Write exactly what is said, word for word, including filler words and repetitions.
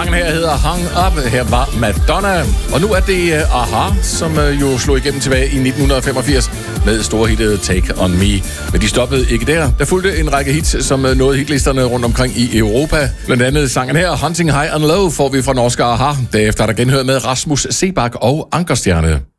Sangen her hedder Hung Up. Her var Madonna. Og nu er det uh, Aha, som uh, jo slog igennem tilbage i nitten femogfirs med storhittet Take On Me. Men de stoppede ikke der. Der fulgte en række hits, som uh, nåede hitlisterne rundt omkring i Europa. Blandt andet sangen her, Hunting High and Low, får vi fra norske Aha. Derefter er der genhørt med Rasmus Seebach og Ankerstjerne.